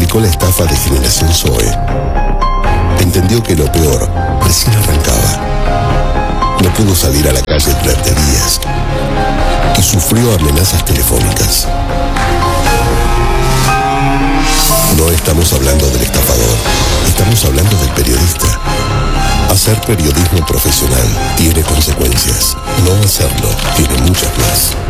explicó la estafa de Generación Zoe, entendió que lo peor recién arrancaba. No pudo salir a la calle durante días y sufrió amenazas telefónicas. No estamos hablando del estafador, estamos hablando del periodista. Hacer periodismo profesional tiene consecuencias. No hacerlo tiene muchas más.